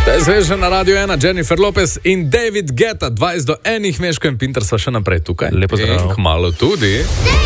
To je sveže na Radio 1, Jennifer Lopez in David Guetta, 20:01, Meško in Pinter sva še naprej tukaj. Lepo zdrav. Kmalu tudi.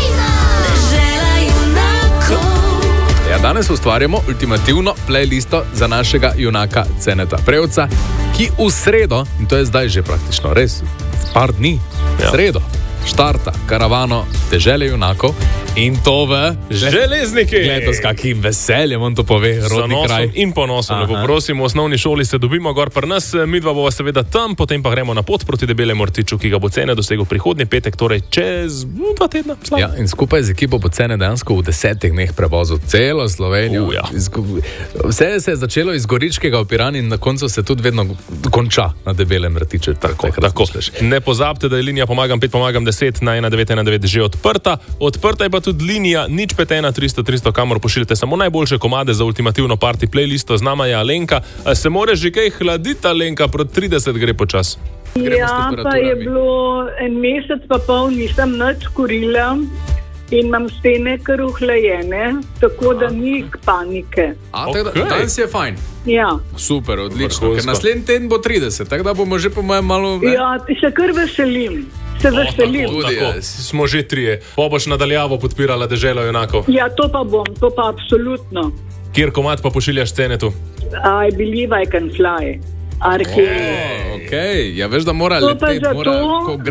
Ja, danes ustvarjamo ultimativno playlisto za našega junaka Ceneta Prevca, ki v sredo, in to je zdaj že praktično res, par dni, sredo, štarta karavano Dežele junakov in to v Železniki. Gledaj, s kakim veseljem on to pove, rodni kraj. In ponosom, lepo prosim, v osnovni šoli se dobimo gor pri nas, midva bova seveda tam, potem pa gremo na pot proti Debelemu rtiču, ki ga bo Cene dosegel prihodnji petek, torej čez 2 tedna. Ja, in skupaj z ekipo bo Cene dejansko v 10 dneh prevozil celo Slovenijo. Ja. Vse se je začelo iz Goričkega v Piran in na koncu se tudi vedno konča na Debelem rtiču. Tako. Ne pozabite, da je linija Pomagam 5, Pomagam 10 na 1919 že odprta. Odprta je pa tudi linija 051 300 300, kamor pošiljate samo najboljše komade za ultimativno party playlisto. Z nama je Alenka. Se moraš že kaj hladiti, Alenka, proti 30 gre počas. Ja, pa je bilo 1 mesec pa pol, nisem nič kurila in imam stene kar ohlajene, tako da ni panike. Danes je fajn. Ja. Super, odlično, ker naslednji teden bo 30, tako da bomo že po mojem malo... Ja, se kar veselim. Tako. Smo že 3. Pa boš nadaljavo podpirala Deželo junakov. Ja, to pa bom, to pa absolutno. Kjer komad pa pošiljaš Cenetu? I believe I can fly. Okay. Ja, veš, da mora leteti, ko